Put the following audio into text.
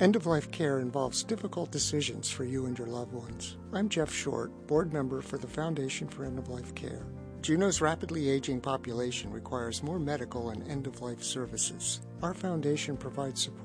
End-of-life care involves difficult decisions for you and your loved ones. I'm Jeff Short, board member for the Foundation for End-of-Life Care. Juneau's rapidly aging population requires more medical and end-of-life services. Our foundation provides support